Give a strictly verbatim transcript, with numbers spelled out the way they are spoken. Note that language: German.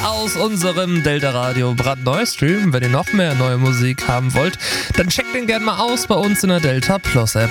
aus unserem Delta Radio brandneu Stream. Wenn ihr noch mehr neue Musik haben wollt, dann checkt den gerne mal aus bei uns in der Delta Plus App.